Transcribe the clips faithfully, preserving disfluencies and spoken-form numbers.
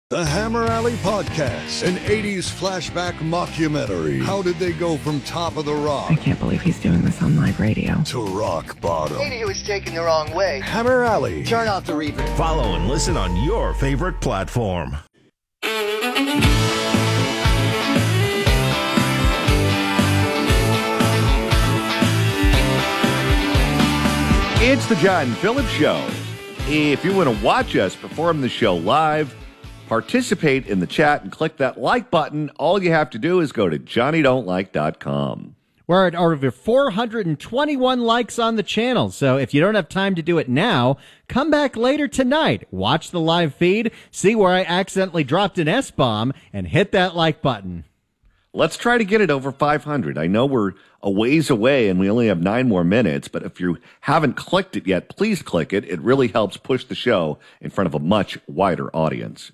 The Hammer Alley Podcast, an eighties flashback mockumentary. How did they go from top of the rock? I can't believe he's doing this on live radio. To rock bottom. Maybe he was taken the wrong way. Hammer Alley. Turn off the reverb. Follow and listen on your favorite platform. It's the John Phillips Show. If you want to watch us perform the show live, participate in the chat, and click that like button, all you have to do is go to johnny don't like dot com. We're at over four hundred twenty-one likes on the channel, so if you don't have time to do it now, come back later tonight, watch the live feed, see where I accidentally dropped an S-bomb, and hit that like button. Let's try to get it over five hundred. I know we're a ways away and we only have nine more minutes, but if you haven't clicked it yet, please click it. It really helps push the show in front of a much wider audience.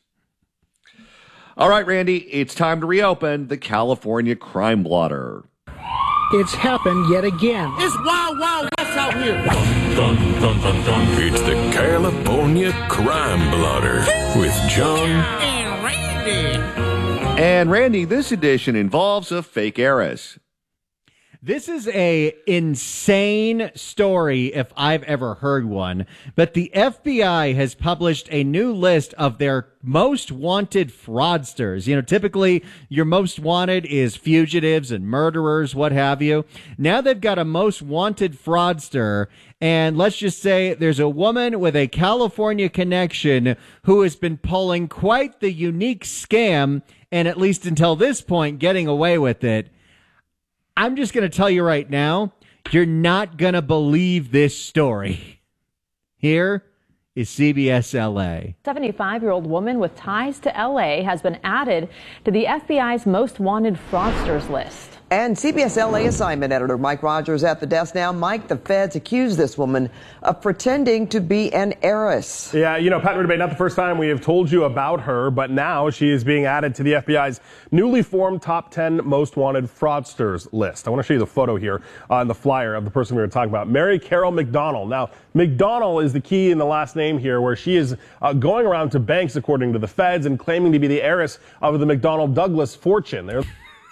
All right, Randy, it's time to reopen the California Crime Blotter. It's happened yet again. It's Wild Wild West out here. Dun, dun, dun, dun. It's the California Crime Blotter with John and Randy. And Randy, this edition involves a fake heiress. This is a insane story if I've ever heard one, but the F B I has published a new list of their most wanted fraudsters. You know, typically your most wanted is fugitives and murderers, what have you. Now they've got a most wanted fraudster, and let's just say there's a woman with a California connection who has been pulling quite the unique scam, and at least until this point, getting away with it. I'm just going to tell you right now, you're not going to believe this story. Here is C B S L A. seventy-five-year-old woman with ties to L A has been added to the F B I's most wanted fraudsters list. And C B S L A assignment editor Mike Rogers at the desk now. Mike, the feds accuse this woman of pretending to be an heiress. Yeah, you know, Pat Rudabay, not the first time we have told you about her, but now she is being added to the F B I's newly formed top ten most wanted fraudsters list. I want to show you the photo here on the flyer of the person we were talking about, Mary Carol McDonald. Now, McDonald is the key in the last name here, where she is uh, going around to banks, according to the feds, and claiming to be the heiress of the McDonnell Douglas fortune. They're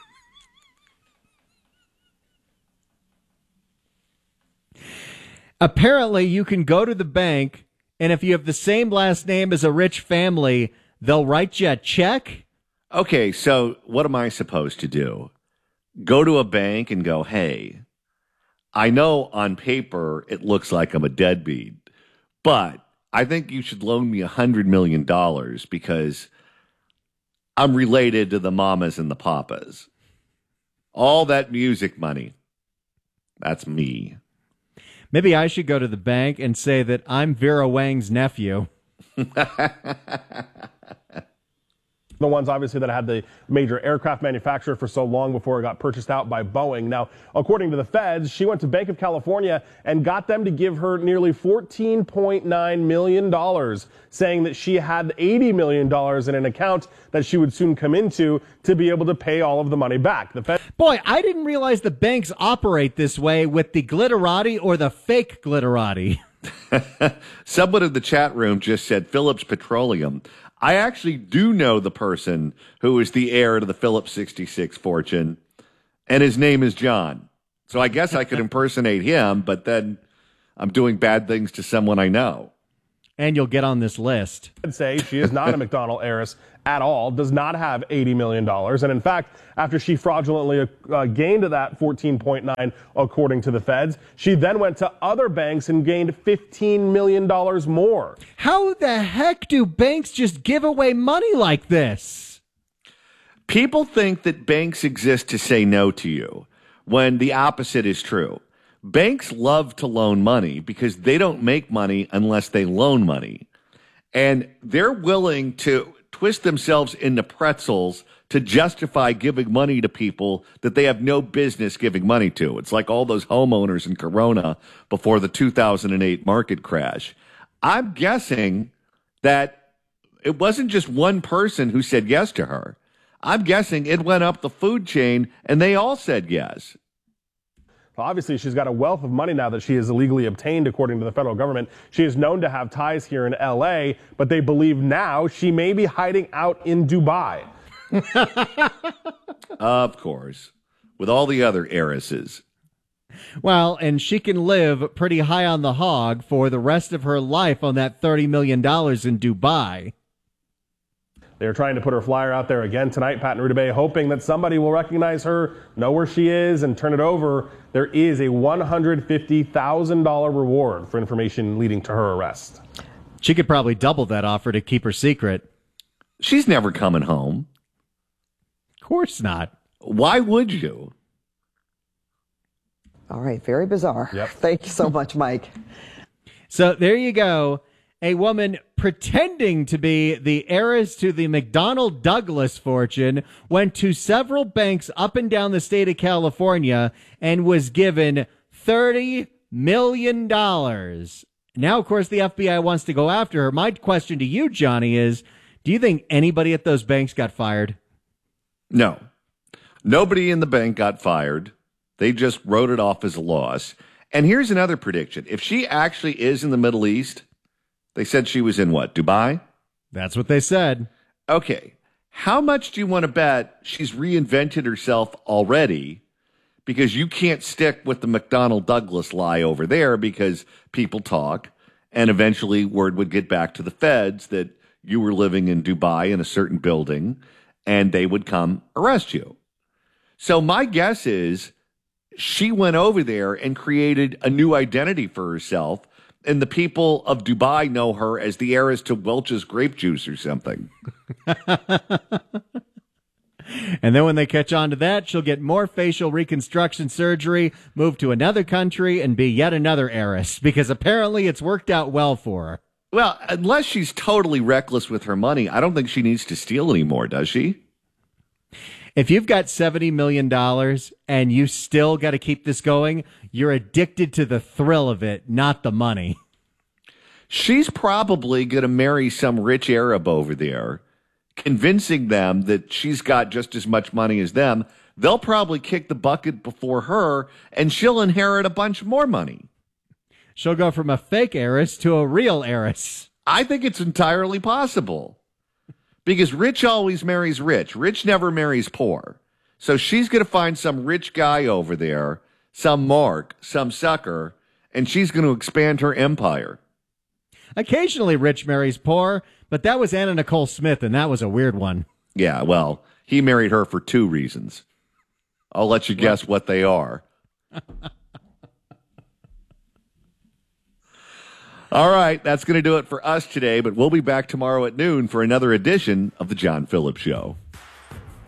Apparently, you can go to the bank, and if you have the same last name as a rich family, they'll write you a check. Okay, so what am I supposed to do? Go to a bank and go, hey, I know on paper it looks like I'm a deadbeat, but I think you should loan me one hundred million dollars because I'm related to the mamas and the papas. All that music money, that's me. Maybe I should go to the bank and say that I'm Vera Wang's nephew. the ones, obviously, that had the major aircraft manufacturer for so long before it got purchased out by Boeing. Now, according to the feds, she went to Bank of California and got them to give her nearly fourteen point nine million dollars, saying that she had eighty million dollars in an account that she would soon come into to be able to pay all of the money back. The Fed- Boy, I didn't realize the banks operate this way with the glitterati or the fake glitterati. Someone in the chat room just said Phillips Petroleum. I actually do know the person who is the heir to the Phillips sixty-six fortune, and his name is John. So I guess I could impersonate him, but then I'm doing bad things to someone I know. And you'll get on this list. I'd say she is not a McDonnell heiress at all, does not have eighty million dollars. And in fact, after she fraudulently uh, gained that fourteen point nine, according to the feds, she then went to other banks and gained fifteen million dollars more. How the heck do banks just give away money like this? People think that banks exist to say no to you, when the opposite is true. Banks love to loan money because they don't make money unless they loan money. And they're willing to twist themselves into pretzels to justify giving money to people that they have no business giving money to. It's like all those homeowners in Corona before the two thousand eight market crash. I'm guessing that it wasn't just one person who said yes to her. I'm guessing it went up the food chain and they all said yes. Obviously, she's got a wealth of money now that she has illegally obtained, according to the federal government. She is known to have ties here in L A, but they believe now she may be hiding out in Dubai. Of course, with all the other heiresses. Well, and she can live pretty high on the hog for the rest of her life on that thirty million dollars in Dubai. They're trying to put her flyer out there again tonight, Pat and Rita Bay, hoping that somebody will recognize her, know where she is, and turn it over. There is a one hundred fifty thousand dollars reward for information leading to her arrest. She could probably double that offer to keep her secret. She's never coming home. Of course not. Why would you? All right, very bizarre. Yep. Thank you so much, Mike. So there you go. A woman pretending to be the heiress to the McDonnell Douglas fortune went to several banks up and down the state of California and was given thirty million dollars. Now, of course, the F B I wants to go after her. My question to you, Johnny, is do you think anybody at those banks got fired? No. Nobody in the bank got fired. They just wrote it off as a loss. And here's another prediction. If she actually is in the Middle East, they said she was in what, Dubai? That's what they said. Okay. How much do you want to bet she's reinvented herself already? Because you can't stick with the McDonnell Douglas lie over there because people talk, and eventually word would get back to the feds that you were living in Dubai in a certain building, and they would come arrest you. So my guess is she went over there and created a new identity for herself, and the people of Dubai know her as the heiress to Welch's grape juice or something. And then when they catch on to that, she'll get more facial reconstruction surgery, move to another country, and be yet another heiress, because apparently it's worked out well for her. Well, unless she's totally reckless with her money, I don't think she needs to steal anymore, does she? If you've got seventy million dollars and you still got to keep this going, you're addicted to the thrill of it, not the money. She's probably going to marry some rich Arab over there, convincing them that she's got just as much money as them. They'll probably kick the bucket before her, and she'll inherit a bunch more money. She'll go from a fake heiress to a real heiress. I think it's entirely possible. Because rich always marries rich. Rich never marries poor. So she's going to find some rich guy over there, some mark, some sucker, and she's going to expand her empire. Occasionally rich marries poor, but that was Anna Nicole Smith, and that was a weird one. Yeah, well, he married her for two reasons. I'll let you guess what they are. All right, that's going to do it for us today, but we'll be back tomorrow at noon for another edition of The John Phillips Show.